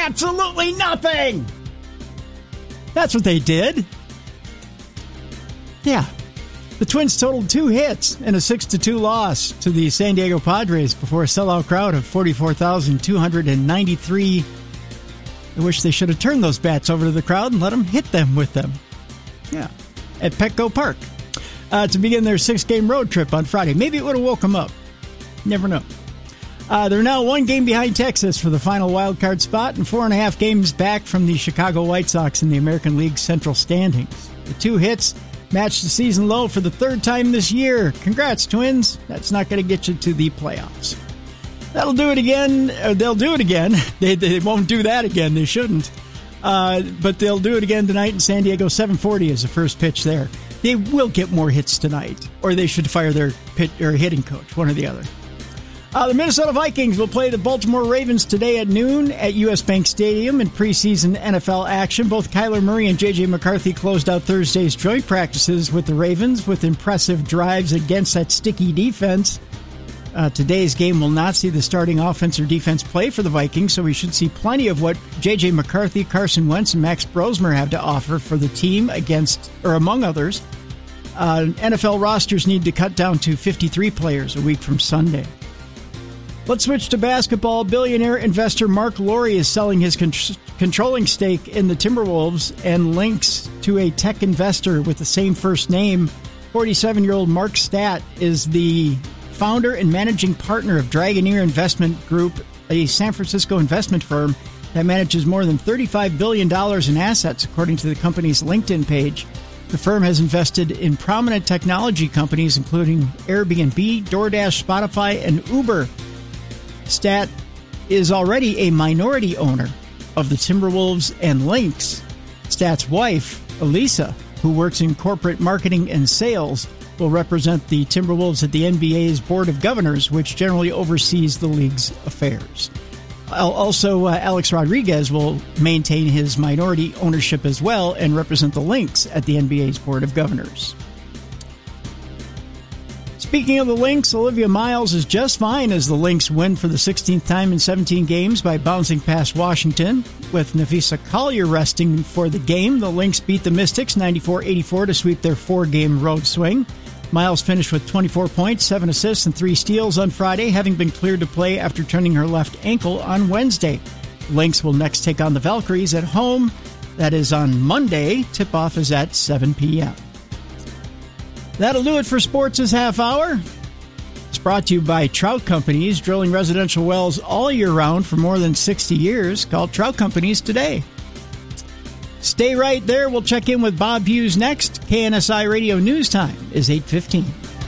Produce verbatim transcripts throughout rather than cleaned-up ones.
absolutely nothing. That's what they did. Yeah. The Twins totaled two hits and a six to two loss to the San Diego Padres before a sellout crowd of forty-four thousand two hundred ninety-three. I wish they should have turned those bats over to the crowd and let them hit them with them. Yeah. At Petco Park. Uh, to begin their six-game road trip on Friday. Maybe it would have woke them up. Never know. Uh, they're now one game behind Texas for the final wild card spot and four and a half games back from the Chicago White Sox in the American League Central standings. The two hits matched the season low for the third time this year. Congrats, Twins. That's not going to get you to the playoffs. That'll do it again. Uh, they'll do it again. They, they won't do that again. They shouldn't. Uh, but they'll do it again tonight in San Diego. seven forty is the first pitch there. They will get more hits tonight, or they should fire their pit or hitting coach, one or the other. Uh, the Minnesota Vikings will play the Baltimore Ravens today at noon at U S. Bank Stadium in preseason N F L action. Both Kyler Murray and J J. McCarthy closed out Thursday's joint practices with the Ravens with impressive drives against that sticky defense. Uh, today's game will not see the starting offense or defense play for the Vikings, so we should see plenty of what J J. McCarthy, Carson Wentz, and Max Brosmer have to offer for the team against, or among others. Uh, N F L rosters need to cut down to fifty-three players a week from Sunday. Let's switch to basketball. Billionaire investor Mark Lowry is selling his con- controlling stake in the Timberwolves and links to a tech investor with the same first name. forty-seven-year-old Mark Stat is the founder and managing partner of Dragoneer Investment Group, a San Francisco investment firm that manages more than thirty-five billion dollars in assets, according to the company's LinkedIn page. The firm has invested in prominent technology companies, including Airbnb, DoorDash, Spotify, and Uber. Stat is already a minority owner of the Timberwolves and Lynx. Stat's wife, Elisa, who works in corporate marketing and sales, will represent the Timberwolves at the N B A's Board of Governors, which generally oversees the league's affairs. Also, uh, Alex Rodriguez will maintain his minority ownership as well and represent the Lynx at the N B A's Board of Governors. Speaking of the Lynx, Olivia Miles is just fine as the Lynx win for the sixteenth time in seventeen games by bouncing past Washington. With Nafisa Collier resting for the game, the Lynx beat the Mystics ninety-four eighty-four to sweep their four-game road swing. Miles finished with twenty-four points, seven assists, and three steals on Friday, having been cleared to play after turning her left ankle on Wednesday. The Lynx will next take on the Valkyries at home. That is on Monday. Tip-off is at seven p.m. That'll do it for Sports this half hour. It's brought to you by Trout Companies, drilling residential wells all year round for more than sixty years. Call Trout Companies today. Stay right there. We'll check in with Bob Hughes next. K N S I Radio News Time is eight fifteen.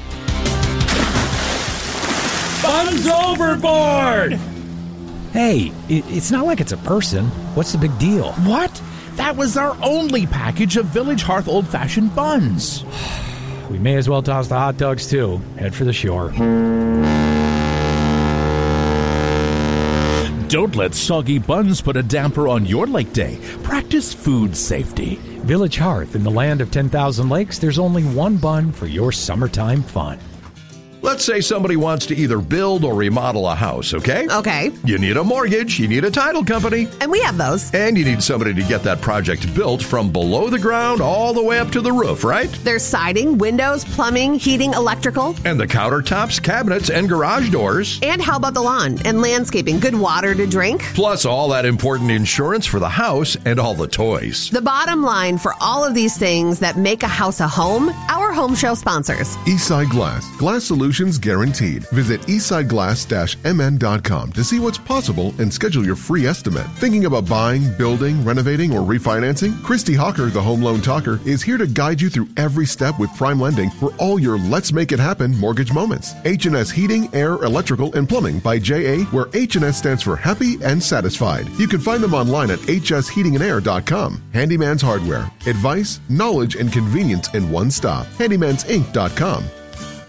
Buns overboard! Hey, it's not like it's a person. What's the big deal? What? That was our only package of Village Hearth old-fashioned buns. We may as well toss the hot dogs, too. Head for the shore. Don't let soggy buns put a damper on your lake day. Practice food safety. Village Hearth, in the land of ten thousand lakes, there's only one bun for your summertime fun. Let's say somebody wants to either build or remodel a house, okay? Okay. You need a mortgage, you need a title company. And we have those. And you need somebody to get that project built from below the ground all the way up to the roof, right? There's siding, windows, plumbing, heating, electrical. And the countertops, cabinets, and garage doors. And how about the lawn and landscaping? Good water to drink. Plus all that important insurance for the house and all the toys. The bottom line for all of these things that make a house a home, our home show sponsors. Eastside Glass. Glass Solutions guaranteed. Visit eastside glass dash m n dot com to see what's possible and schedule your free estimate. Thinking about buying, building, renovating, or refinancing? Christy Hawker, the Home Loan Talker, is here to guide you through every step with prime lending for all your Let's Make It Happen mortgage moments. H and S Heating, Air, Electrical, and Plumbing by J A, where H and S stands for happy and satisfied. You can find them online at h s heating and air dot com. Handyman's Hardware. Advice, knowledge, and convenience in one stop. handymans inc dot com.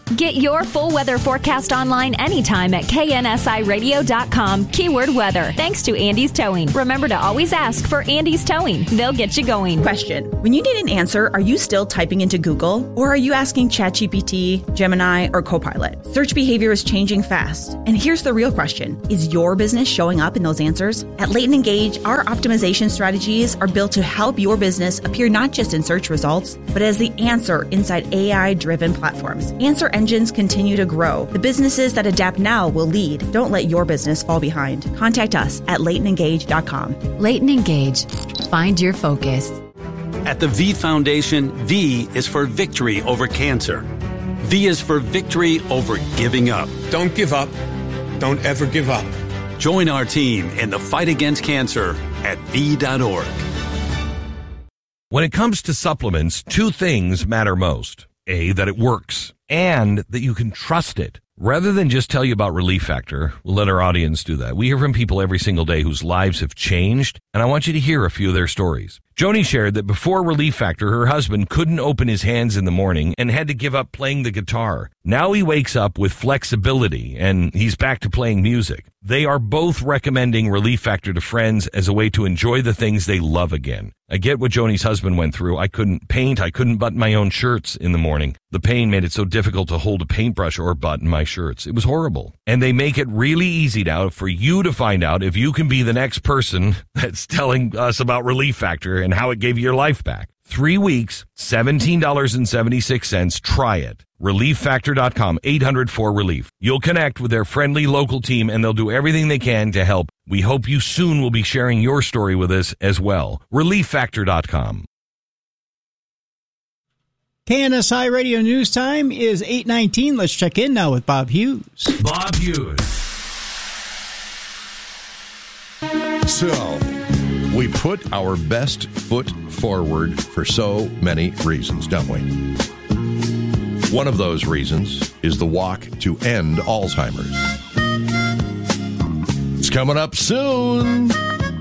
Get your full weather forecast online anytime at K N S I radio dot com, keyword weather. Thanks to Andy's Towing. Remember to always ask for Andy's Towing. They'll get you going. Question. When you need an answer, are you still typing into Google? Or are you asking ChatGPT, Gemini, or Copilot? Search behavior is changing fast. And here's the real question. Is your business showing up in those answers? At Leighton Engage, our optimization strategies are built to help your business appear not just in search results, but as the answer inside A I-driven platforms. Answer engines continue to grow. The businesses that adapt now will lead. Don't let your business fall behind. Contact us at Leighton Engage dot com. Leighton Engage. Find your focus. At the V Foundation, V is for victory over cancer. V is for victory over giving up. Don't give up. Don't ever give up. Join our team in the fight against cancer at V dot org. When it comes to supplements, two things matter most. A, that it works, and that you can trust it. Rather than just tell you about Relief Factor, we'll let our audience do that. We hear from people every single day whose lives have changed, and I want you to hear a few of their stories. Joni shared that before Relief Factor, her husband couldn't open his hands in the morning and had to give up playing the guitar. Now he wakes up with flexibility, and he's back to playing music. They are both recommending Relief Factor to friends as a way to enjoy the things they love again. I get what Joni's husband went through. I couldn't paint. I couldn't button my own shirts in the morning. The pain made it so difficult to hold a paintbrush or button my shirts. It was horrible. And they make it really easy now for you to find out if you can be the next person that's telling us about Relief Factor and how it gave you your life back. Three weeks, seventeen dollars and seventy-six cents. Try it. relief factor dot com, eight hundred four relief. You'll connect with their friendly local team, and they'll do everything they can to help. We hope you soon will be sharing your story with us as well. relief factor dot com. K N S I Radio News Time is eight nineteen. Let's check in now with Bob Hughes. Bob Hughes. So, we put our best foot forward for so many reasons, don't we? One of those reasons is the walk to end Alzheimer's. It's coming up soon.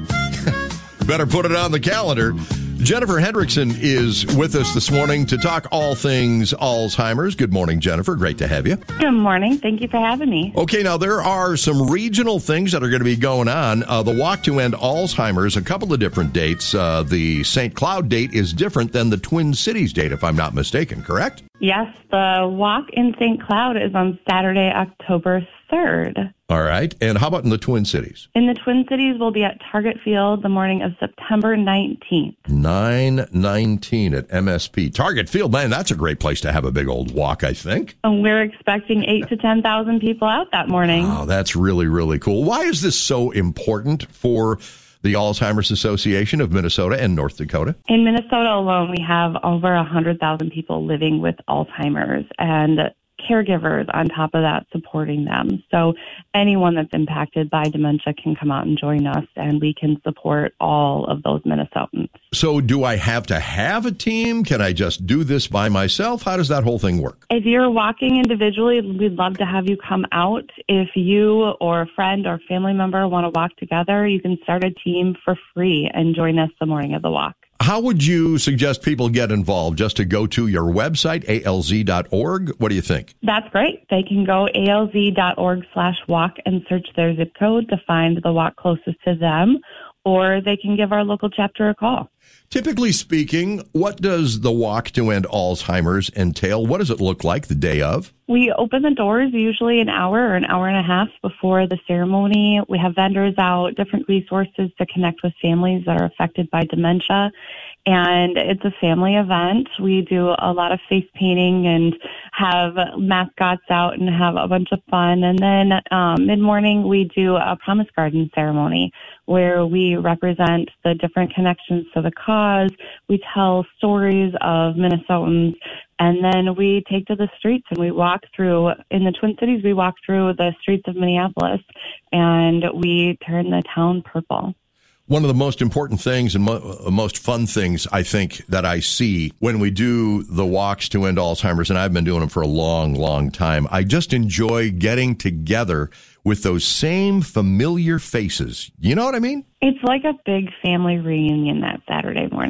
Better put it on the calendar. Jennifer Hendrickson is with us this morning to talk all things Alzheimer's. Good morning, Jennifer. Great to have you. Good morning. Thank you for having me. Okay, now there are some regional things that are going to be going on. Uh, the Walk to End Alzheimer's, a couple of different dates. Uh, the Saint Cloud date is different than the Twin Cities date, if I'm not mistaken, correct? Yes, the Walk in Saint Cloud is on Saturday, October third. All right. And how about in the Twin Cities? In the Twin Cities, we'll be at Target Field the morning of September nineteenth. nine nineteen at M S P. Target Field, man, that's a great place to have a big old walk, I think. And we're expecting eight to ten thousand people out that morning. Oh, that's really, really cool. Why is this so important for the Alzheimer's Association of Minnesota and North Dakota? In Minnesota alone, we have over one hundred thousand people living with Alzheimer's and caregivers on top of that supporting them. So anyone that's impacted by dementia can come out and join us, and we can support all of those Minnesotans. So do I have to have a team? Can I just do this by myself? How does that whole thing work? If you're walking individually, we'd love to have you come out. If you or a friend or family member want to walk together, you can start a team for free and join us the morning of the walk. How would you suggest people get involved? Just to go to your website, A L Z dot org? What do you think? That's great. They can go A L Z dot org slash walk and search their zip code to find the walk closest to them, or they can give our local chapter a call. Typically speaking, what does the Walk to End Alzheimer's entail? What does it look like the day of? We open the doors usually an hour or an hour and a half before the ceremony. We have vendors out, different resources to connect with families that are affected by dementia. And it's a family event. We do a lot of face painting and have mascots out and have a bunch of fun. And then um, mid-morning, we do a promise garden ceremony where we represent the different connections to the cause. We tell stories of Minnesotans, and then we take to the streets and we walk through, in the Twin Cities, we walk through the streets of Minneapolis, and we turn the town purple. One of the most important things and mo- most fun things, I think, that I see when we do the walks to end Alzheimer's, and I've been doing them for a long, long time, I just enjoy getting together with those same familiar faces. You know what I mean? It's like a big family reunion that Saturday morning.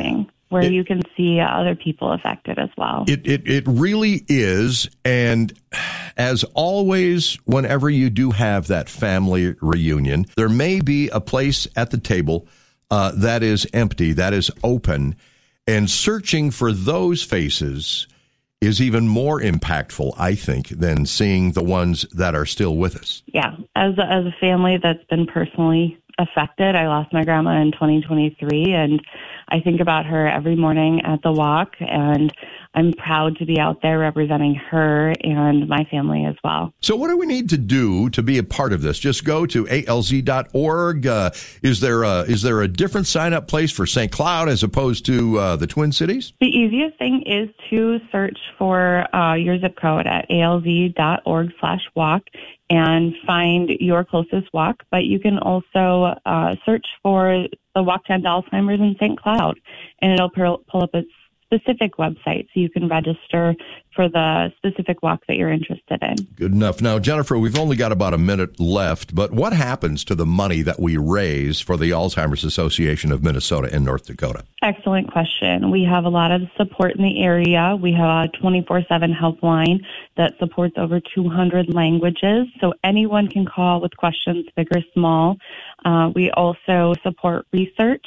where it, you can see other people affected as well. It, it it really is. And as always, whenever you do have that family reunion, there may be a place at the table uh, that is empty, that is open, and searching for those faces is even more impactful, I think, than seeing the ones that are still with us. Yeah. As a, as a family that's been personally affected, I lost my grandma in twenty twenty-three, and I think about her every morning at the walk, and I'm proud to be out there representing her and my family as well. So what do we need to do to be a part of this? Just go to A L Z dot org. Uh, is there a, is there a different sign-up place for Saint Cloud as opposed to uh, the Twin Cities? The easiest thing is to search for uh, your zip code at A L Z dot org slash walk and find your closest walk. But you can also uh, search for the Walk to End Alzheimer's in Saint Cloud, and it'll pull, pull up a specific website so you can register for the specific walk that you're interested in. Good enough. Now, Jennifer, we've only got about a minute left, but what happens to the money that we raise for the Alzheimer's Association of Minnesota and North Dakota? Excellent question. We have a lot of support in the area. We have a twenty-four seven helpline that supports over two hundred languages, so anyone can call with questions, big or small. Uh, we also support research,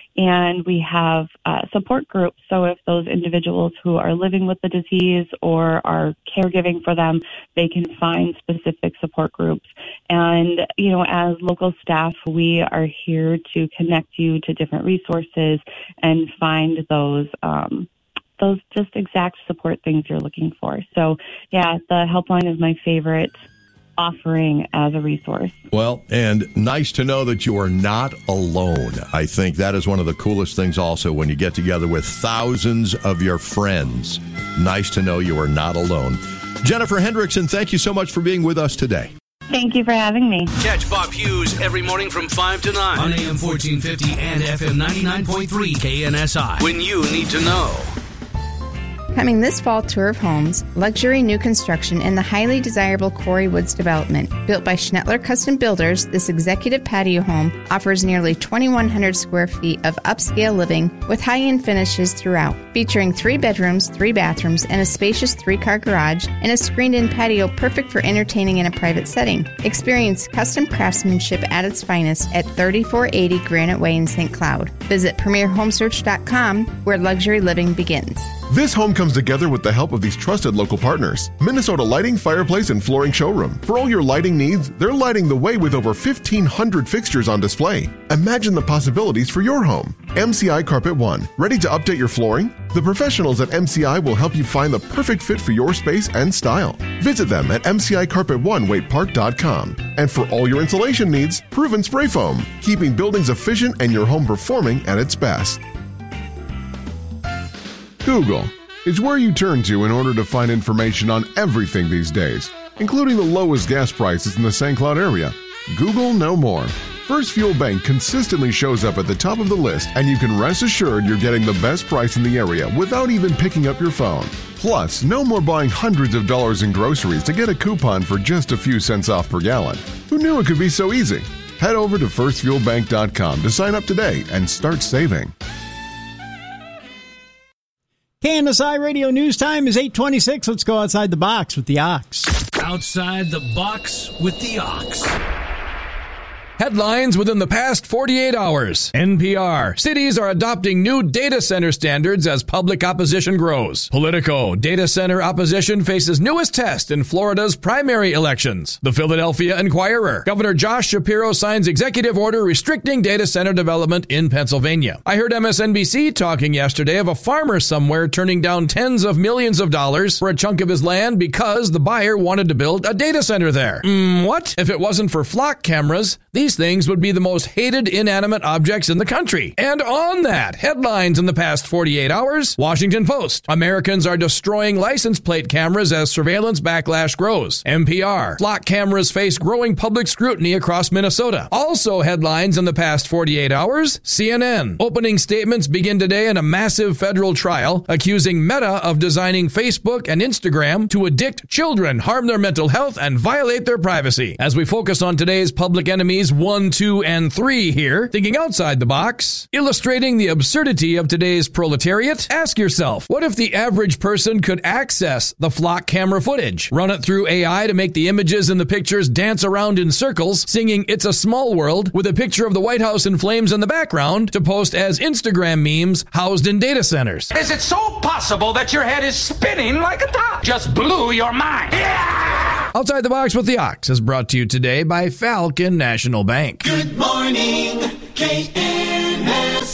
and we have uh, support groups. So if those individuals who are living with the disease or are caregiving for them, they can find specific support groups. And, you know, as local staff, we are here to connect you to different resources and find those um, those just exact support things you're looking for. So, yeah, the helpline is my favorite offering as a resource. Well, and nice to know that you are not alone. I think that is one of the coolest things also when you get together with thousands of your friends. Nice to know you are not alone. Jennifer Hendrickson, thank you so much for being with us today. Thank you for having me. Catch Bob Hughes every morning from five to nine on A M fourteen fifty and F M ninety-nine point three K N S I. When you need to know. Coming this fall, Tour of Homes, luxury new construction in the highly desirable Quarry Woods development. Built by Schnettler Custom Builders, this executive patio home offers nearly twenty-one hundred square feet of upscale living with high-end finishes throughout. Featuring three bedrooms, three bathrooms, and a spacious three-car garage, and a screened-in patio perfect for entertaining in a private setting. Experience custom craftsmanship at its finest at thirty-four eighty Granite Way in Saint Cloud. Visit premier home search dot com, where luxury living begins. This home comes together with the help of these trusted local partners. Minnesota Lighting, Fireplace, and Flooring Showroom. For all your lighting needs, they're lighting the way with over fifteen hundred fixtures on display. Imagine the possibilities for your home. M C I Carpet One. Ready to update your flooring? The professionals at M C I will help you find the perfect fit for your space and style. Visit them at M C I Carpet One Waite Park dot com. And for all your insulation needs, Proven Spray Foam. Keeping buildings efficient and your home performing at its best. Google is where you turn to in order to find information on everything these days, including the lowest gas prices in the Saint Cloud area. Google no more. First Fuel Bank consistently shows up at the top of the list, and you can rest assured you're getting the best price in the area without even picking up your phone. Plus, no more buying hundreds of dollars in groceries to get a coupon for just a few cents off per gallon. Who knew it could be so easy? Head over to first fuel bank dot com to sign up today and start saving. K N S I Radio News Time is eight twenty-six. Let's go outside the box with the Ox. Outside the box with the Ox. Headlines within the past forty-eight hours. N P R. Cities are adopting new data center standards as public opposition grows. Politico. Data center opposition faces newest test in Florida's primary elections. The Philadelphia Inquirer. Governor Josh Shapiro signs executive order restricting data center development in Pennsylvania. I heard M S N B C talking yesterday of a farmer somewhere turning down tens of millions of dollars for a chunk of his land because the buyer wanted to build a data center there. Mm, what? If it wasn't for flock cameras, these things would be the most hated inanimate objects in the country. And on that, headlines in the past forty-eight hours. Washington Post. Americans are destroying license plate cameras as surveillance backlash grows. N P R. Flock cameras face growing public scrutiny across Minnesota. Also headlines in the past forty-eight hours. C N N. Opening statements begin today in a massive federal trial accusing Meta of designing Facebook and Instagram to addict children, harm their mental health, and violate their privacy. As we focus on today's public enemies, one, two, and three here, thinking outside the box. Illustrating the absurdity of today's proletariat, ask yourself, what if the average person could access the flock camera footage, run it through A I to make the images in the pictures dance around in circles, singing It's a Small World with a picture of the White House in flames in the background to post as Instagram memes housed in data centers? Is it so possible that your head is spinning like a top? Just blew your mind. Yeah! Outside the Box with the Ox is brought to you today by Falcon National Bank. Good morning, K N S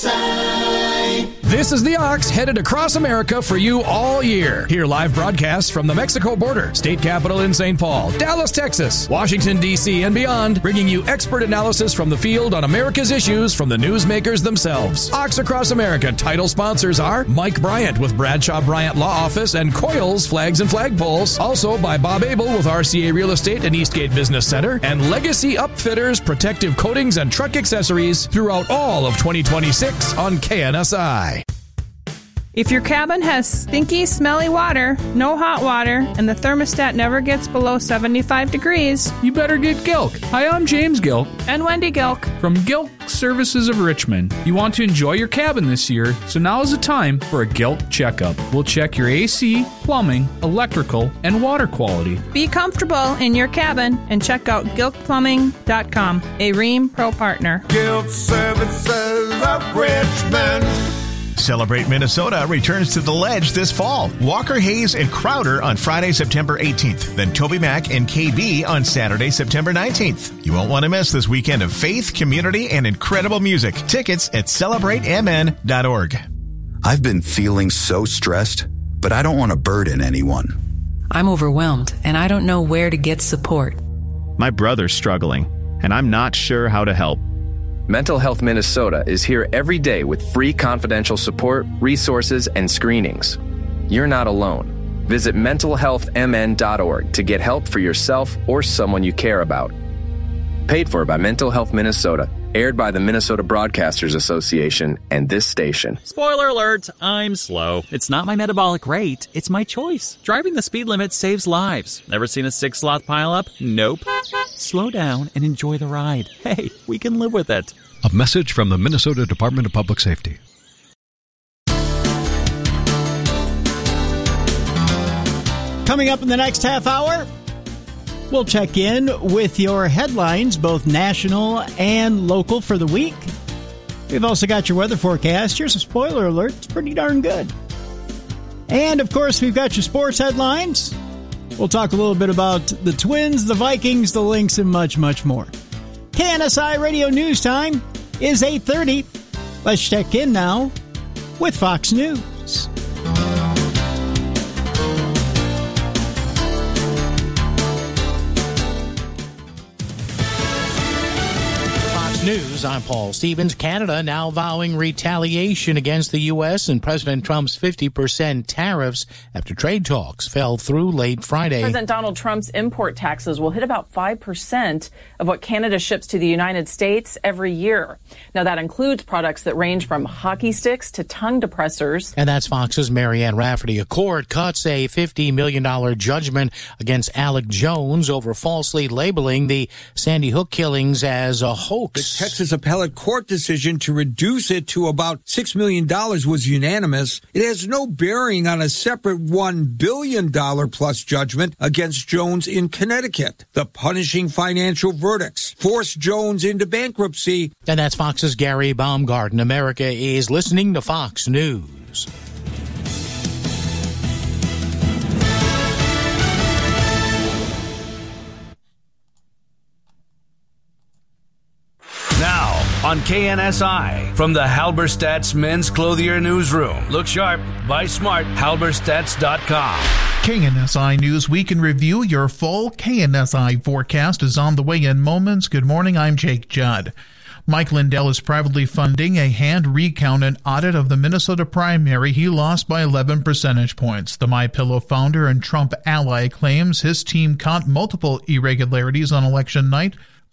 I. This is the Ox headed across America for you all year. Hear live broadcasts from the Mexico border, state capital in Saint Paul, Dallas, Texas, Washington, D C, and beyond, bringing you expert analysis from the field on America's issues from the newsmakers themselves. Ox Across America title sponsors are Mike Bryant with Bradshaw Bryant Law Office and Coils Flags and Flagpoles. Also by Bob Abel with R C A Real Estate and Eastgate Business Center, and Legacy Upfitters, protective coatings, and truck accessories throughout all of twenty twenty-six on K N S I. If your cabin has stinky, smelly water, no hot water, and the thermostat never gets below seventy-five degrees, you better get Gilk. Hi, I'm James Gilk. And Wendy Gilk. From Gilk Services of Richmond. You want to enjoy your cabin this year, so now is the time for a Gilk checkup. We'll check your A C, plumbing, electrical, and water quality. Be comfortable in your cabin and check out gilk plumbing dot com, a Rheem Pro partner. Gilk Services of Richmond. Celebrate Minnesota returns to the Ledge this fall. Walker Hayes and Crowder on Friday, September eighteenth. Then Toby Mac and K B on Saturday, September nineteenth. You won't want to miss this weekend of faith, community, and incredible music. Tickets at celebrate m n dot org. I've been feeling so stressed, but I don't want to burden anyone. I'm overwhelmed, and I don't know where to get support. My brother's struggling, and I'm not sure how to help. Mental Health Minnesota is here every day with free confidential support, resources, and screenings. You're not alone. Visit mental health m n dot org to get help for yourself or someone you care about. Paid for by Mental Health Minnesota. Aired by the Minnesota Broadcasters Association and this station. Spoiler alert, I'm slow. It's not my metabolic rate, it's my choice. Driving the speed limit saves lives. Ever seen a six-sloth pileup? Nope. Slow down and enjoy the ride. Hey, we can live with it. A message from the Minnesota Department of Public Safety. Coming up in the next half hour, we'll check in with your headlines, both national and local, for the week. We've also got your weather forecast. Here's a spoiler alert. It's pretty darn good. And, of course, we've got your sports headlines. We'll talk a little bit about the Twins, the Vikings, the Lynx, and much, much more. K N S I Radio News Time is eight thirty. Let's check in now with Fox News. News, I'm Paul Stevens. Canada now vowing retaliation against the U S and President Trump's fifty percent tariffs after trade talks fell through late Friday. President Donald Trump's import taxes will hit about five percent of what Canada ships to the United States every year. Now, that includes products that range from hockey sticks to tongue depressors. And that's Fox's Marianne Rafferty. A court cuts a fifty million dollars judgment against Alec Jones over falsely labeling the Sandy Hook killings as a hoax. The Texas Appellate Court decision to reduce it to about six million dollars was unanimous. It has no bearing on a separate one billion dollars plus judgment against Jones in Connecticut. The punishing financial verdicts forced Jones into bankruptcy. And that's Fox's Gary Baumgarten. America is listening to Fox News. Now, on K N S I, from the Halberstadt's Men's Clothier Newsroom. Look sharp, buy smart, halberstadts dot com. K N S I News Week in Review. Your full K N S I forecast is on the way in moments. Good morning, I'm Jake Judd. Mike Lindell is privately funding a hand recount and audit of the Minnesota primary. He lost by eleven percentage points. The MyPillow founder and Trump ally claims his team caught multiple irregularities on election night.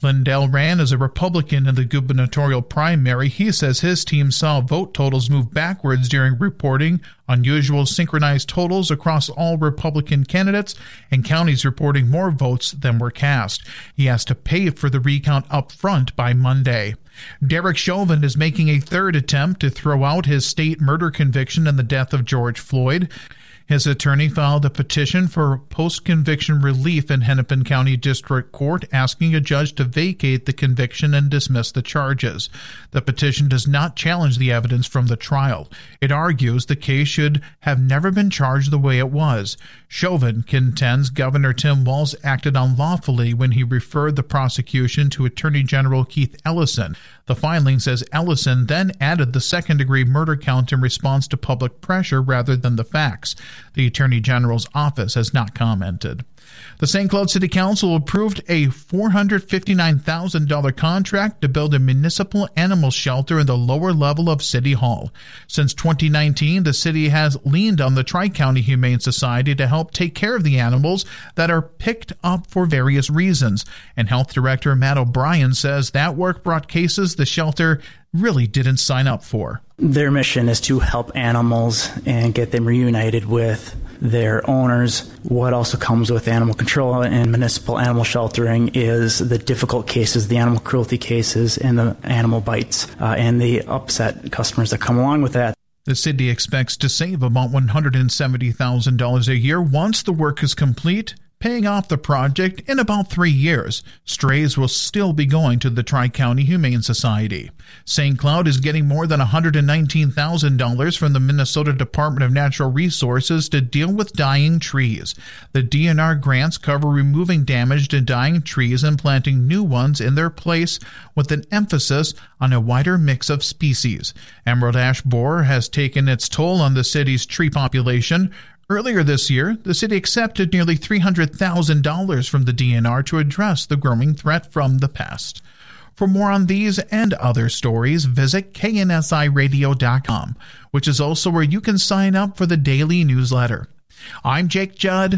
Lindell ran as a Republican in the gubernatorial primary. He says his team saw vote totals move backwards during reporting unusual synchronized totals across all Republican candidates and counties reporting more votes than were cast. He has to pay for the recount up front by Monday. Derek Chauvin is making a third attempt to throw out his state murder conviction in the death of George Floyd. His attorney filed a petition for post-conviction relief in Hennepin County District Court, asking a judge to vacate the conviction and dismiss the charges. The petition does not challenge the evidence from the trial. It argues the case should have never been charged the way it was. Chauvin contends Governor Tim Walz acted unlawfully when he referred the prosecution to Attorney General Keith Ellison. The filing says Ellison then added the second-degree murder count in response to public pressure rather than the facts. The Attorney General's office has not commented. The Saint Cloud City Council approved a four hundred fifty-nine thousand dollars contract to build a municipal animal shelter in the lower level of City Hall. Since twenty nineteen, the city has leaned on the Tri-County Humane Society to help take care of the animals that are picked up for various reasons. And Health Director Matt O'Brien says that work brought cases the shelter really didn't sign up for. Their mission is to help animals and get them reunited with their owners. What also comes with animal control and municipal animal sheltering is the difficult cases, the animal cruelty cases, and the animal bites, uh, and the upset customers that come along with that. The city expects to save about one hundred seventy thousand dollars a year once the work is complete, paying off the project in about three years. Strays will still be going to the Tri-County Humane Society. Saint Cloud is getting more than one hundred nineteen thousand dollars from the Minnesota Department of Natural Resources to deal with dying trees. The D N R grants cover removing damaged and dying trees and planting new ones in their place, with an emphasis on a wider mix of species. Emerald ash borer has taken its toll on the city's tree population. Earlier this year, the city accepted nearly three hundred thousand dollars from the D N R to address the growing threat from the pest. For more on these and other stories, visit K N S I radio dot com, which is also where you can sign up for the daily newsletter. I'm Jake Judd,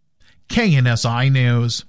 K N S I News.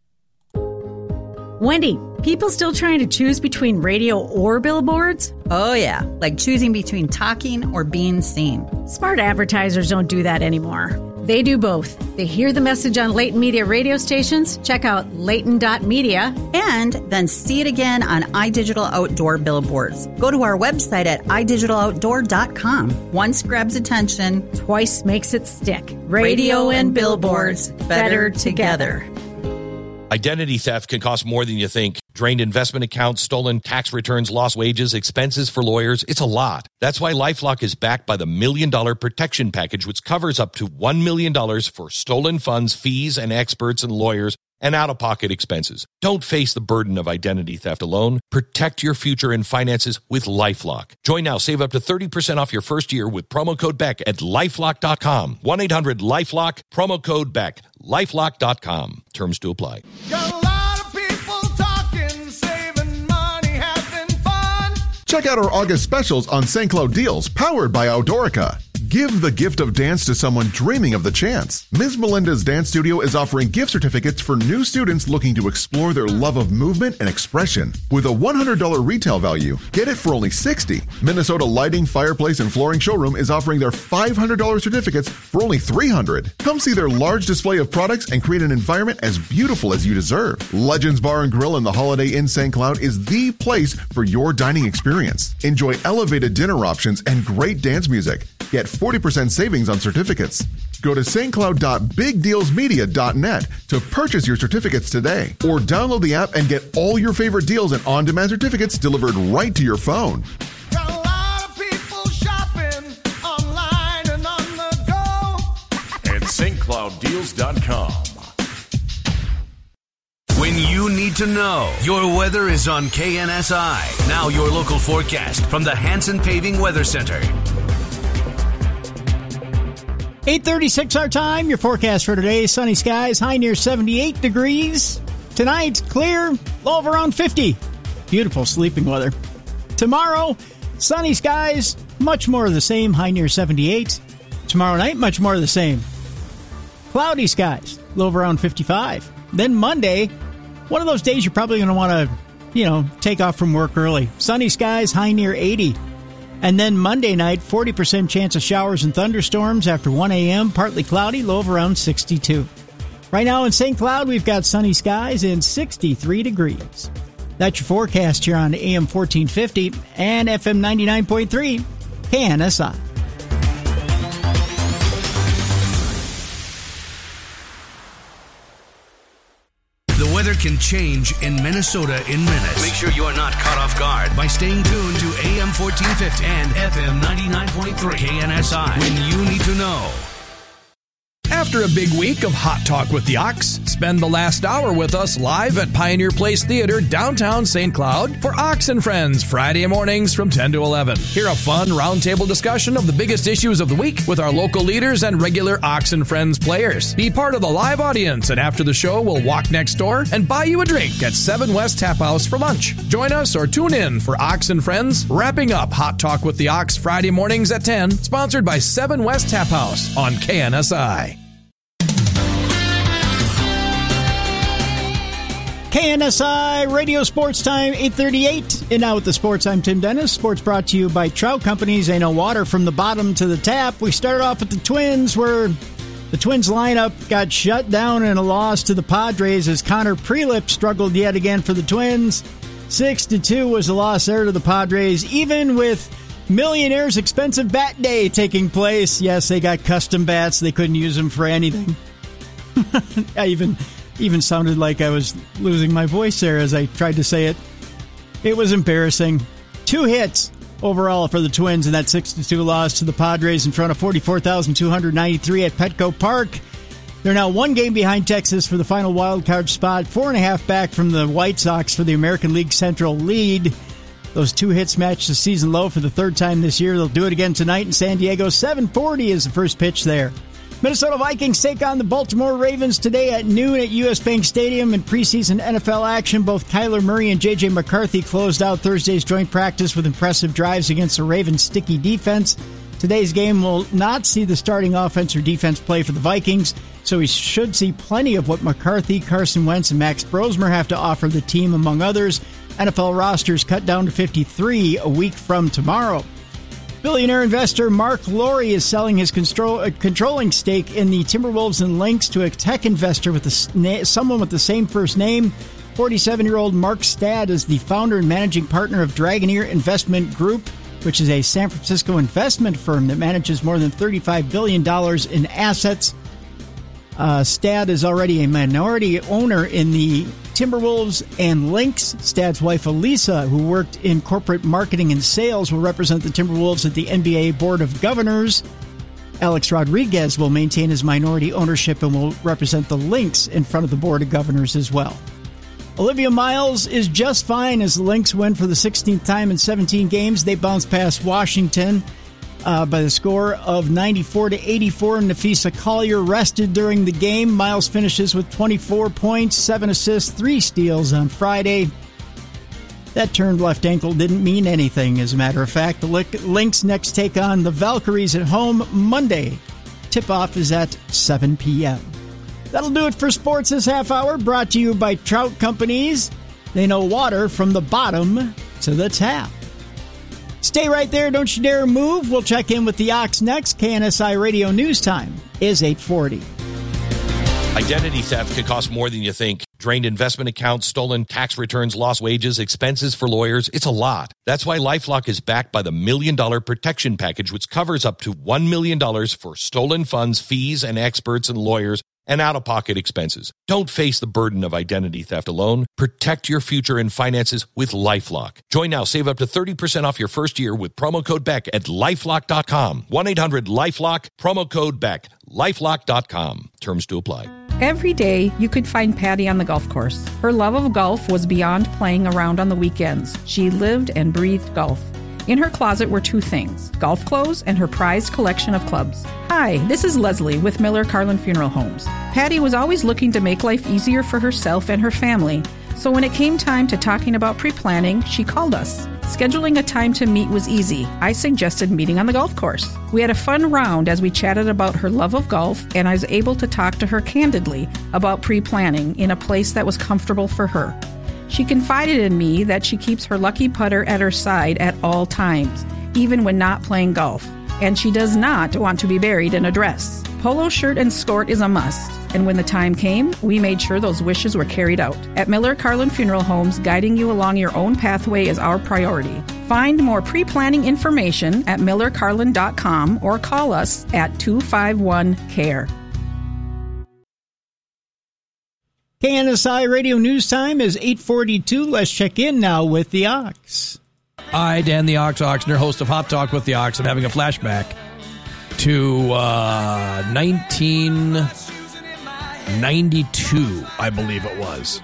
Wendy, people still trying to choose between radio or billboards? Oh yeah, like choosing between talking or being seen. Smart advertisers don't do that anymore. They do both. They hear the message on Leighton Media radio stations, check out leighton dot media, and then see it again on iDigital Outdoor billboards. Go to our website at i digital outdoor dot com. Once grabs attention, twice makes it stick. Radio, radio and billboards, better together. Identity theft can cost more than you think. Drained investment accounts, stolen tax returns, lost wages, expenses for lawyers. It's a lot. That's why LifeLock is backed by the Million Dollar Protection Package, which covers up to one million dollars for stolen funds, fees, and experts and lawyers, and out-of-pocket expenses. Don't face the burden of identity theft alone. Protect your future and finances with LifeLock. Join now. Save up to thirty percent off your first year with promo code Beck at lifelock dot com. one eight hundred lifelock, promo code Beck. lifelock dot com. Terms to apply. Got a lot of people talking, saving money, having fun. Check out our August specials on Saint Cloud Deals, powered by Outdoorica. Give the gift of dance to someone dreaming of the chance. Miz Melinda's Dance Studio is offering gift certificates for new students looking to explore their love of movement and expression. With a one hundred dollars retail value, get it for only sixty dollars. Minnesota Lighting, Fireplace, and Flooring Showroom is offering their five hundred dollars certificates for only three hundred dollars. Come see their large display of products and create an environment as beautiful as you deserve. Legends Bar and Grill in the Holiday Inn Saint Cloud is the place for your dining experience. Enjoy elevated dinner options and great dance music. Get forty percent savings on certificates. Go to st cloud dot big deals media dot net to purchase your certificates today, or download the app and get all your favorite deals and on-demand certificates delivered right to your phone. Got a lot of people shopping online and on the go at st cloud deals dot com. When you need to know, your weather is on K N S I. Now your local forecast from the Hanson Paving Weather Center. eight thirty-six our time. Your forecast for today: sunny skies, high near seventy-eight degrees. Tonight, clear, low of around fifty. Beautiful sleeping weather. Tomorrow, sunny skies, much more of the same, high near seventy-eight. Tomorrow night, much more of the same. Cloudy skies, low of around fifty-five. Then Monday, One of those days you're probably going to want to, you know, take off from work early. Sunny skies, high near eighty. And then Monday night, forty percent chance of showers and thunderstorms after one a.m., partly cloudy, low of around sixty-two. Right now in Saint Cloud, we've got sunny skies and sixty-three degrees. That's your forecast here on A M fourteen fifty and F M ninety-nine point three, K N S I. The weather can change in Minnesota in minutes. Make sure you are not caught off guard by staying tuned to A M fourteen fifty and F M ninety-nine point three K N S I when you need to know. After a big week of Hot Talk with the Ox, spend the last hour with us live at Pioneer Place Theater, downtown Saint Cloud, for Ox and Friends, Friday mornings from ten to eleven. Hear a fun roundtable discussion of the biggest issues of the week with our local leaders and regular Ox and Friends players. Be part of the live audience, and after the show, we'll walk next door and buy you a drink at seven West Tap House for lunch. Join us or tune in for Ox and Friends, wrapping up Hot Talk with the Ox Friday mornings at ten, sponsored by seven West Tap House on K N S I. K N S I Radio Sports Time, eight thirty-eight. And now with the sports, I'm Tim Dennis. Sports brought to you by Trout Companies. They know water from the bottom to the tap. We started off with the Twins, where the Twins lineup got shut down in a loss to the Padres as Connor Prelip struggled yet again for the Twins. Six to two was the loss there to the Padres, even with Millionaire's expensive bat day taking place. Yes, they got custom bats. They couldn't use them for anything. I even... Even sounded like I was losing my voice there as I tried to say it. It was embarrassing. Two hits overall for the Twins in that six to two loss to the Padres in front of forty-four thousand two hundred ninety-three at Petco Park. They're now one game behind Texas for the final wild card spot, four and a half back from the White Sox for the American League Central lead. Those two hits match the season low for the third time this year. They'll do it again tonight in San Diego. seven forty is the first pitch there. Minnesota Vikings take on the Baltimore Ravens today at noon at U S. Bank Stadium in preseason N F L action. Both Kyler Murray and J J. McCarthy closed out Thursday's joint practice with impressive drives against the Ravens' sticky defense. Today's game will not see the starting offense or defense play for the Vikings, so we should see plenty of what McCarthy, Carson Wentz, and Max Brosmer have to offer the team, among others. N F L rosters cut down to fifty-three a week from tomorrow. Billionaire investor Mark Lowry is selling his control, uh, controlling stake in the Timberwolves and Lynx to a tech investor with a, someone with the same first name. forty-seven-year-old Mark Stad is the founder and managing partner of Dragoneer Investment Group, which is a San Francisco investment firm that manages more than thirty-five billion dollars in assets. Uh, Stad is already a minority owner in the Timberwolves and Lynx. Stad's wife, Elisa, who worked in corporate marketing and sales, will represent the Timberwolves at the N B A Board of Governors. Alex Rodriguez will maintain his minority ownership and will represent the Lynx in front of the Board of Governors as well. Olivia Miles is just fine as the Lynx win for the sixteenth time in seventeen games. They bounced past Washington Uh, by the score of ninety-four to eighty-four. Nafisa Collier rested during the game. Miles finishes with twenty-four points, seven assists, three steals on Friday. That turned left ankle didn't mean anything, as a matter of fact. The Lynx next take on the Valkyries at home Monday. Tip-off is at seven p.m. That'll do it for sports this half hour, brought to you by Trout Companies. They know water from the bottom to the tap. Stay right there. Don't you dare move. We'll check in with the Ox next. K N S I Radio News Time is eight forty. Identity theft can cost more than you think. Drained investment accounts, stolen tax returns, lost wages, expenses for lawyers. It's a lot. That's why LifeLock is backed by the Million Dollar Protection Package, which covers up to one million dollars for stolen funds, fees, and experts and lawyers, and out-of-pocket expenses. Don't face the burden of identity theft alone. Protect your future and finances with LifeLock. Join now. Save up to thirty percent off your first year with promo code Beck at lifelock dot com. one eight hundred lifelock, promo code Beck. lifelock dot com. Terms to apply. Every day, you could find Patty on the golf course. Her love of golf was beyond playing around on the weekends. She lived and breathed golf. In her closet were two things, golf clothes and her prized collection of clubs. Hi, this is Leslie with Miller Carlin Funeral Homes. Patty was always looking to make life easier for herself and her family, so when it came time to talking about pre-planning, she called us. Scheduling a time to meet was easy. I suggested meeting on the golf course. We had a fun round as we chatted about her love of golf, and I was able to talk to her candidly about pre-planning in a place that was comfortable for her. She confided in me that she keeps her lucky putter at her side at all times, even when not playing golf, and she does not want to be buried in a dress. Polo shirt and skirt is a must, and when the time came, we made sure those wishes were carried out. At Miller Carlin Funeral Homes, guiding you along your own pathway is our priority. Find more pre-planning information at miller carlin dot com or call us at two five one C A R E. K N S I Radio News Time is eight forty-two. Let's check in now with the Ox. I, Dan the Ox Oxner, host of Hot Talk with the Ox, and having a flashback to uh, nineteen ninety-two, I believe it was.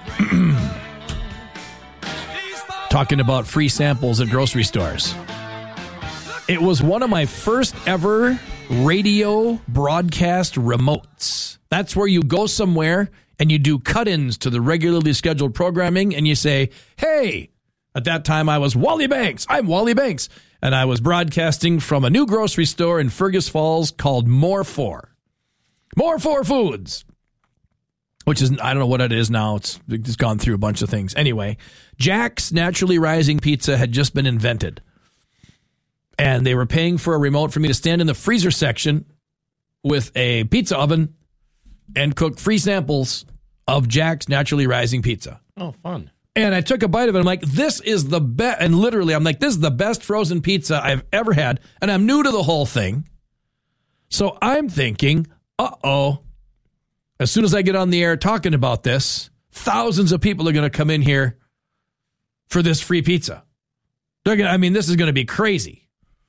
Talking about free samples at grocery stores. It was one of my first ever radio broadcast remotes. That's where you go somewhere and you do cut-ins to the regularly scheduled programming and you say, hey, at that time I was Wally Banks. I'm Wally Banks. And I was broadcasting from a new grocery store in Fergus Falls called More For. More For Foods. Which is, I don't know what it is now. It's, it's gone through a bunch of things. Anyway, Jack's Naturally Rising Pizza had just been invented. And they were paying for a remote for me to stand in the freezer section with a pizza oven and cook free samples of Jack's Naturally Rising Pizza. Oh, fun. And I took a bite of it. I'm like, this is the best. And literally, I'm like, this is the best frozen pizza I've ever had. And I'm new to the whole thing. So I'm thinking, uh-oh. As soon as I get on the air talking about this, thousands of people are going to come in here for this free pizza. They're going to, I mean, this is going to be crazy.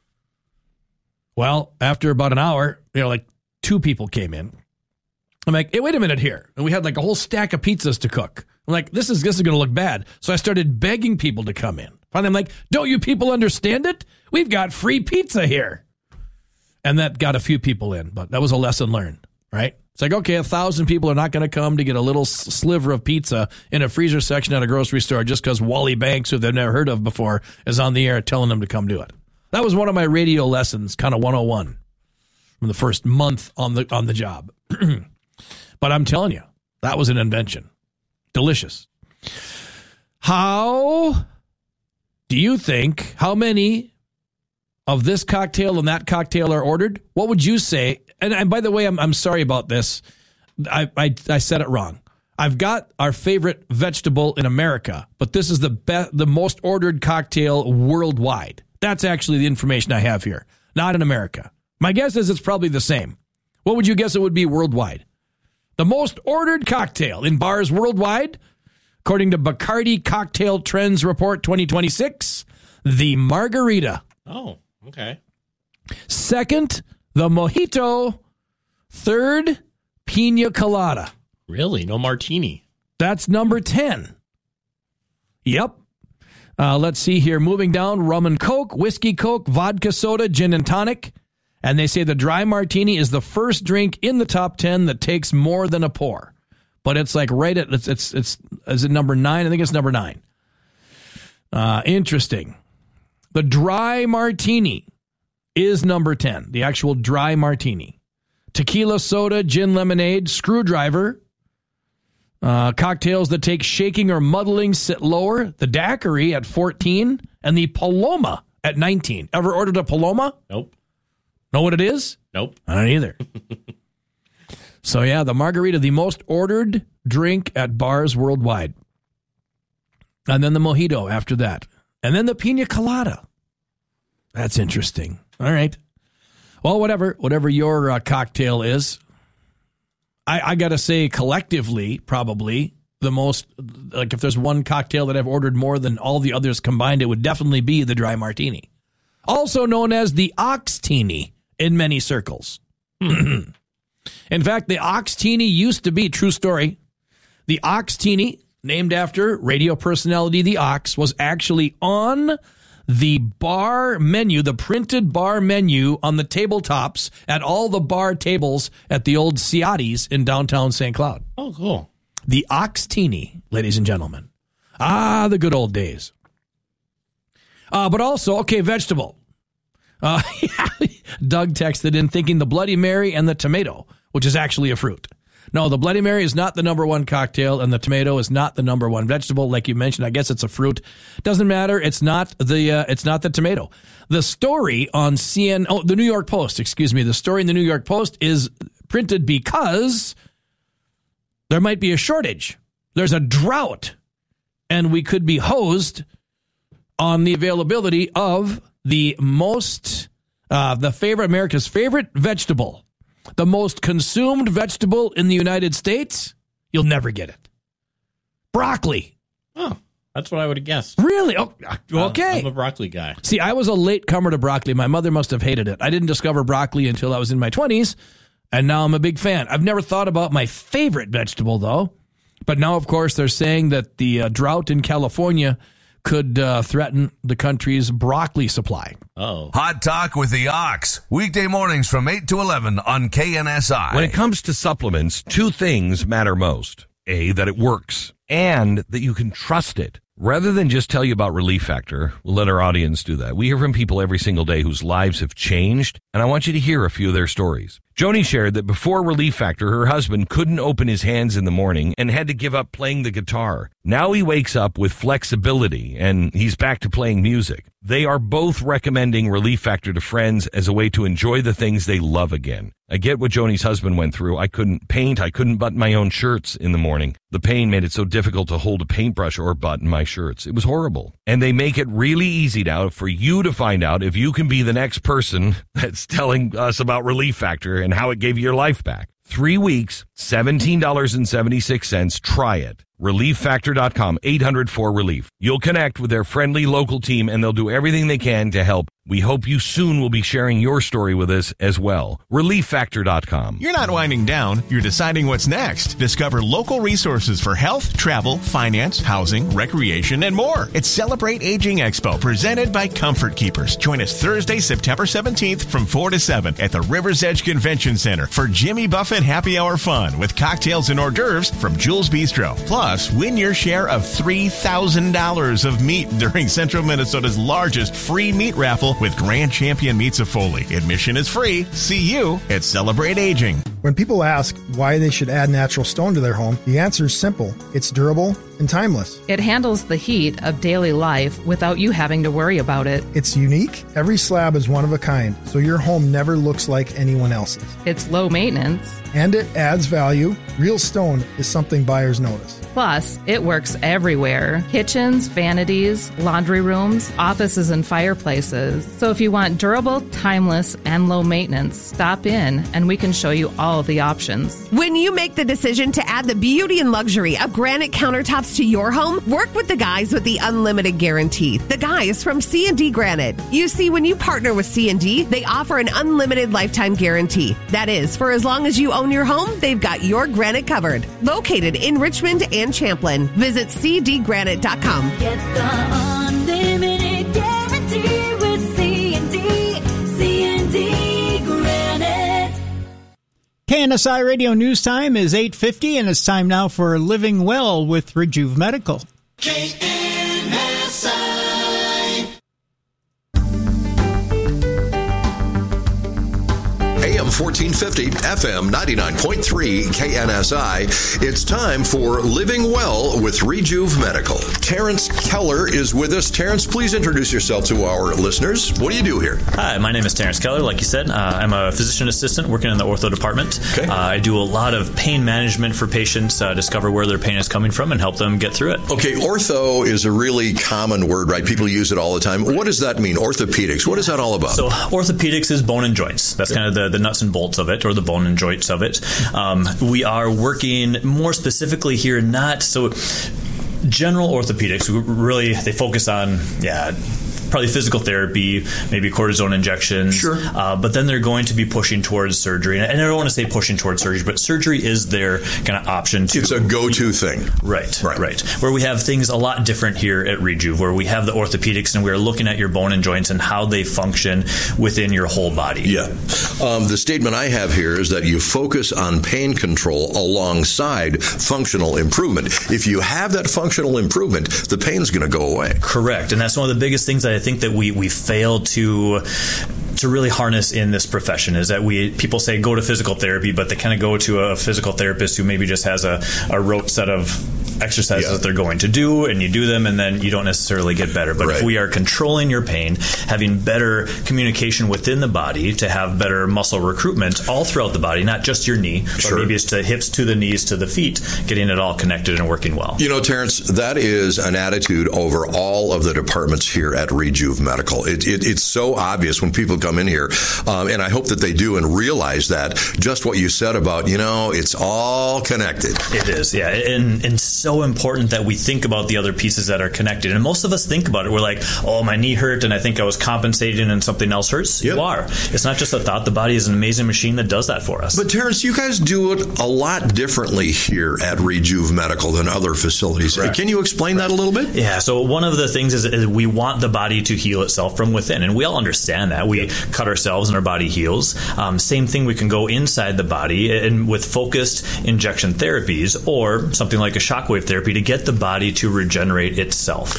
Well, after about an hour, you know, like two people came in. I'm like, hey, wait a minute here. And we had like a whole stack of pizzas to cook. I'm like, this is this is going to look bad. So I started begging people to come in. Finally, I'm like, don't you people understand it? We've got free pizza here. And that got a few people in, but that was a lesson learned, right? It's like, okay, a thousand people are not going to come to get a little sliver of pizza in a freezer section at a grocery store just because Wally Banks, who they've never heard of before, is on the air telling them to come do it. That was one of my radio lessons, kind of one oh one, from the first month on the on the job. But I'm telling you, that was an invention. Delicious. How do you think, how many of this cocktail and that cocktail are ordered? What would you say? And, and by the way, I'm I'm sorry about this. I, I I said it wrong. I've got our favorite vegetable in America, but this is the best, the most ordered cocktail worldwide. That's actually the information I have here, not in America. My guess is it's probably the same. What would you guess it would be worldwide? The most ordered cocktail in bars worldwide, according to Bacardi Cocktail Trends Report twenty twenty-six, the margarita. Oh, okay. Second, the mojito. Third, pina colada. Really? No martini? That's number ten. Yep. Uh, let's see here. Moving down, rum and coke, whiskey coke, vodka soda, gin and tonic. And they say the dry martini is the first drink in the top ten that takes more than a pour. But it's like right at, it's, it's, it's, is it number nine? I think it's number nine. Uh, interesting. The dry martini is number ten, the actual dry martini. Tequila, soda, gin, lemonade, screwdriver. Uh, cocktails that take shaking or muddling sit lower. The daiquiri at fourteen and the Paloma at nineteen. Ever ordered a Paloma? Nope. Know what it is? Nope. I don't either. So, yeah, the margarita, the most ordered drink at bars worldwide. And then the mojito after that. And then the pina colada. That's interesting. All right. Well, whatever, whatever your uh, cocktail is, I, I got to say collectively, probably the most, like if there's one cocktail that I've ordered more than all the others combined, it would definitely be the dry martini. Also known as the Oxtini in many circles. In fact, the Oxtini used to be, true story, the Oxtini, named after radio personality The Ox, was actually on the bar menu, the printed bar menu on the tabletops at all the bar tables at the old Ciati's in downtown Saint Cloud. Oh, cool. The Oxtini, ladies and gentlemen. Ah, the good old days. Uh, but also, okay, vegetable. Uh, Doug texted in thinking the Bloody Mary and the tomato, which is actually a fruit. No, the Bloody Mary is not the number one cocktail, and the tomato is not the number one vegetable. Like you mentioned, I guess it's a fruit. Doesn't matter. It's not the uh, it's not the tomato. The story on C N N, oh, the New York Post, excuse me, the story in the New York Post is printed because there might be a shortage. There's a drought, and we could be hosed on the availability of the most, uh, the favorite, America's favorite vegetable. The most consumed vegetable in the United States, you'll never get it. Broccoli. Oh, that's what I would have guessed. Really? Oh, okay. I'm a broccoli guy. See, I was a late comer to broccoli. My mother must have hated it. I didn't discover broccoli until I was in my twenties, and now I'm a big fan. I've never thought about my favorite vegetable, though. But now, of course, they're saying that the uh, drought in California could uh, threaten the country's broccoli supply. Oh. Hot Talk with the Ox. Weekday mornings from eight to eleven on K N S I. When it comes to supplements, two things matter most. A, that it works, and that you can trust it. Rather than just tell you about Relief Factor, we'll let our audience do that. We hear from people every single day whose lives have changed, and I want you to hear a few of their stories. Joni shared that before Relief Factor, her husband couldn't open his hands in the morning and had to give up playing the guitar. Now he wakes up with flexibility, and he's back to playing music. They are both recommending Relief Factor to friends as a way to enjoy the things they love again. I get what Joni's husband went through. I couldn't paint. I couldn't button my own shirts in the morning. The pain made it so difficult to hold a paintbrush or button my shirts. It was horrible. And they make it really easy now for you to find out if you can be the next person that's telling us about Relief Factor and how it gave you your life back. Three weeks, seventeen dollars and seventy-six cents. Try it. relief factor dot com, eight hundred four relief. You'll connect with their friendly local team, and they'll do everything they can to help. We hope you soon will be sharing your story with us as well. relief factor dot com. You're not winding down. You're deciding what's next. Discover local resources for health, travel, finance, housing, recreation, and more. It's Celebrate Aging Expo, presented by Comfort Keepers. Join us Thursday, September seventeenth from four to seven at the River's Edge Convention Center for Jimmy Buffett Happy Hour fun with cocktails and hors d'oeuvres from Jules Bistro. Plus, win your share of three thousand dollars of meat during Central Minnesota's largest free meat raffle with Grand Champion Meats of Foley. Admission is free. See you at Celebrate Aging. When people ask why they should add natural stone to their home, the answer is simple. It's durable and timeless. It handles the heat of daily life without you having to worry about it. It's unique. Every slab is one of a kind, so your home never looks like anyone else's. It's low maintenance. And it adds value. Real stone is something buyers notice. Plus, it works everywhere. Kitchens, vanities, laundry rooms, offices, and fireplaces. So if you want durable, timeless, and low maintenance, stop in and we can show you all the options. When you make the decision to add the beauty and luxury of granite countertops to your home, work with the guys with the Unlimited Guarantee. The guys from C and D Granite. You see, when you partner with C and D, they offer an unlimited lifetime guarantee. That is, for as long as you own your home, they've got your granite covered. Located in Richmond and Champlin. Visit c d granite dot com. Get the unlimited guarantee with C and D. C and D Granite. K N S I Radio News Time is eight fifty, and it's time now for Living Well with Rejuve Medical. K N S I. A M fourteen fifty, F M ninety-nine point three, K N S I. It's time for Living Well with Rejuve Medical. Terrence Keller is with us. Terrence, please introduce yourself to our listeners. What do you do here? Hi, my name is Terrence Keller. Like you said, uh, I'm a physician assistant working in the ortho department. Okay. Uh, I do a lot of pain management for patients, uh, discover where their pain is coming from, and help them get through it. Okay, ortho is a really common word, right? People use it all the time. What does that mean, orthopedics? What is that all about? So orthopedics is bone and joints. That's okay. kind of the, the nuts and bolts of it, or the bone and joints of it. Um, we are working more specifically here, not so general orthopedics. We really, they focus on, yeah, probably physical therapy, maybe cortisone injections. Sure. Uh, but then they're going to be pushing towards surgery. And I don't want to say pushing towards surgery, but surgery is their kind of option. To, it's a go-to thing. Right, right, right. Where we have things a lot different here at Rejuve, where we have the orthopedics and we're looking at your bone and joints and how they function within your whole body. Yeah. Um, the statement I have here is that you focus on pain control alongside functional improvement. If you have that functional improvement, the pain's going to go away. Correct. And that's one of the biggest things that I think that we, we fail to to really harness in this profession is that we people say go to physical therapy, but they kind of go to a physical therapist who maybe just has a, a rote set of exercises yeah. that they're going to do, and you do them, and then you don't necessarily get better. But right. if we are controlling your pain, having better communication within the body to have better muscle recruitment all throughout the body, not just your knee, but sure. maybe it's to hips to the knees to the feet, getting it all connected and working well. You know, Terrence, that is an attitude over all of the departments here at Rejuve Medical. It, it, it's so obvious when people come in here, um, and I hope that they do and realize that, just what you said about, you know, it's all connected. It is, yeah, and, and so important that we think about the other pieces that are connected. And most of us think about it. We're like, oh, my knee hurt and I think I was compensating and something else hurts. Yep. You are. It's not just a thought. The body is an amazing machine that does that for us. But Terrence, you guys do it a lot differently here at Rejuve Medical than other facilities. Correct. Can you explain Correct. that a little bit? Yeah. So one of the things is, is we want the body to heal itself from within. And we all understand that. We cut ourselves and our body heals. Um, same thing, we can go inside the body and with focused injection therapies or something like a shockwave therapy to get the body to regenerate itself.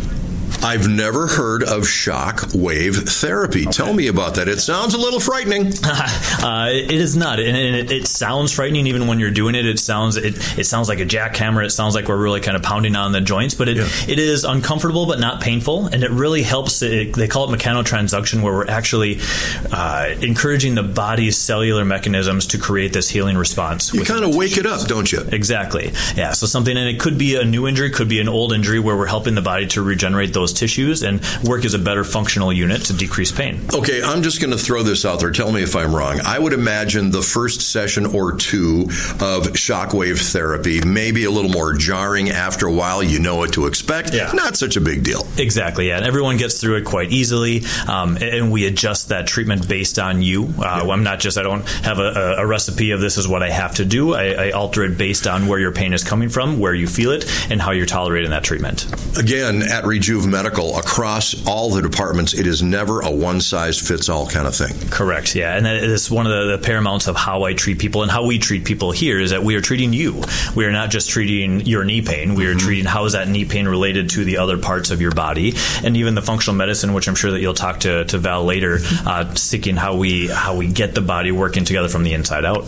I've never heard of shock wave therapy. Okay. Tell me about that. It sounds a little frightening. uh, it is not, and it, it sounds frightening even when you're doing it. It sounds it, it sounds like a jackhammer. It sounds like we're really kind of pounding on the joints, but it yeah. it is uncomfortable but not painful, and it really helps. It, they call it mechanotransduction, where we're actually uh, encouraging the body's cellular mechanisms to create this healing response. You kind of wake it up, don't you? Exactly. Yeah. So something, and it could be a new injury, could be an old injury, where we're helping the body to regenerate those tissues and work as a better functional unit to decrease pain. Okay, I'm just going to throw this out there. Tell me if I'm wrong. I would imagine the first session or two of shockwave therapy may be a little more jarring. After a while, you know what to expect. Yeah. Not such a big deal. Exactly, yeah. And everyone gets through it quite easily, um, and we adjust that treatment based on you. Uh, yeah. I'm not just, I don't have a, a recipe of this is what I have to do. I, I alter it based on where your pain is coming from, where you feel it, and how you're tolerating that treatment. Again, at Rejuve Medical, across all the departments, it is never a one-size-fits-all kind of thing. Correct, yeah. And that is one of the, the paramounts of how I treat people and how we treat people here is that we are treating you. We are not just treating your knee pain. We are mm-hmm. treating how is that knee pain related to the other parts of your body. And even the functional medicine, which I'm sure that you'll talk to, to Val later, uh, seeking how we, how we get the body working together from the inside out.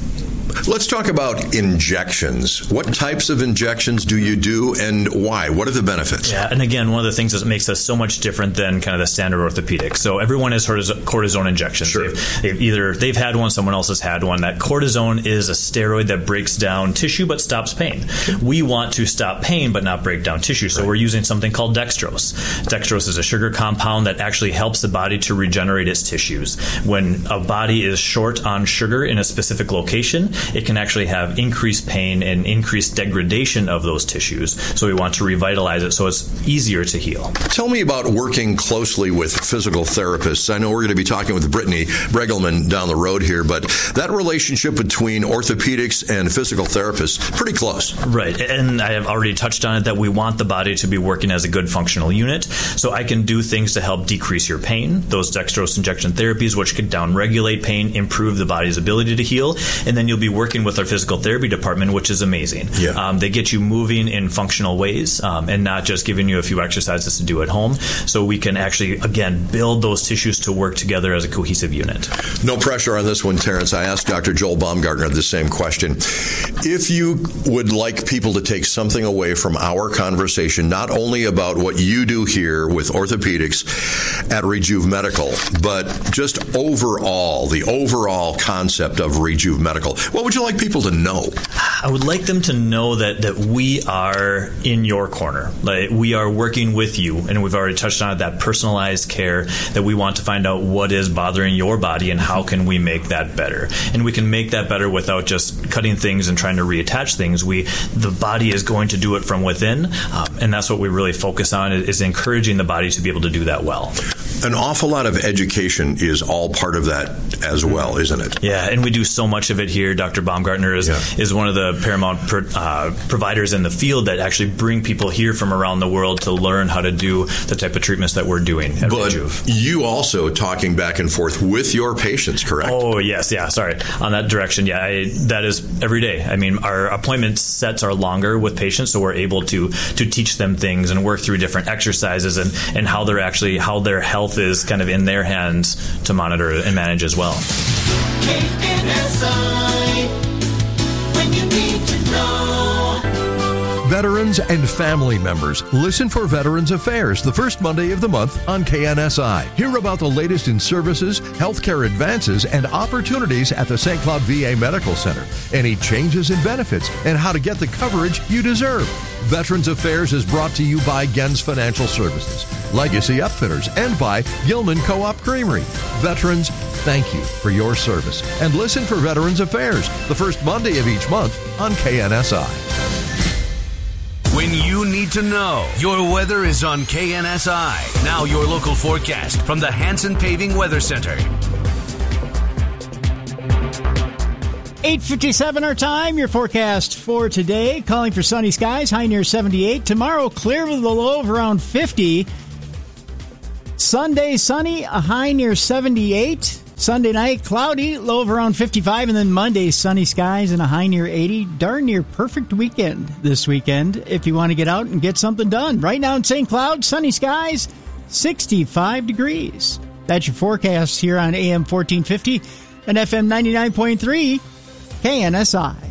Let's talk about injections. What types of injections do you do and why? What are the benefits? Yeah, and again, one of the things that makes us so much different than kind of the standard orthopedics. So everyone has heard of cortisone injections. Sure. They've, they've either they've had one, someone else has had one. That cortisone is a steroid that breaks down tissue but stops pain. We want to stop pain but not break down tissue. So right. we're using something called dextrose. Dextrose is a sugar compound that actually helps the body to regenerate its tissues. When a body is short on sugar in a specific location, it can actually have increased pain and increased degradation of those tissues. So we want to revitalize it so it's easier to heal. Tell me about working closely with physical therapists. I know we're going to be talking with Brittany Bregelman down the road here, but that relationship between orthopedics and physical therapists, pretty close. Right. And I have already touched on it that we want the body to be working as a good functional unit. So I can do things to help decrease your pain, those dextrose injection therapies, which could downregulate pain, improve the body's ability to heal, and then you'll be working with our physical therapy department, which is amazing. Yeah. Um, they get you moving in functional ways um, and not just giving you a few exercises to do at home. So we can actually, again, build those tissues to work together as a cohesive unit. No pressure on this one, Terrence. I asked Doctor Joel Baumgartner the same question. If you would like people to take something away from our conversation, not only about what you do here with orthopedics at Rejuve Medical, but just overall, the overall concept of Rejuve Medical, what would you like people to know? I would like them to know that that we are in your corner. Like we are working with you, and we've already touched on it, that personalized care, that we want to find out what is bothering your body and how can we make that better. And we can make that better without just cutting things and trying to reattach things. We the body is going to do it from within, um, and that's what we really focus on, is encouraging the body to be able to do that well. an awful lot of education is all part of that as well, isn't it? Yeah, and we do so much of it here. Doctor Baumgartner is Yeah. is one of the paramount pro, uh, providers in the field that actually bring people here from around the world to learn how to do the type of treatments that we're doing at But Rejuve. you also talking back and forth with your patients, correct? Oh, yes, yeah, sorry. On that direction, yeah, I, that is every day. I mean, our appointment sets are longer with patients, so we're able to to teach them things and work through different exercises and, and how they're actually, how their health is kind of in their hands to monitor and manage as well. K N S I, when you need to know. Veterans and family members, listen for Veterans Affairs the first Monday of the month on K N S I. Hear about the latest in services, healthcare advances, and opportunities at the Saint Cloud V A Medical Center. Any changes in benefits and how to get the coverage you deserve. Veterans Affairs is brought to you by Gens Financial Services, Legacy Upfitters, and by Gilman Co-op Creamery. Veterans, thank you for your service. And listen for Veterans Affairs the first Monday of each month on K N S I. When you need to know, your weather is on K N S I. Now your local forecast from the Hanson Paving Weather Center. eight fifty-seven our time. Your forecast for today. Calling for sunny skies. High near seventy-eight. Tomorrow, clear with a low of around fifty. Sunday, sunny. A high near seventy-eight. Sunday night, cloudy. Low of around fifty-five. And then Monday, sunny skies and a high near eighty. Darn near perfect weekend this weekend if you want to get out and get something done. Right now in Saint Cloud, sunny skies, sixty-five degrees. That's your forecast here on A M fourteen fifty and F M ninety-nine point three. K N S I.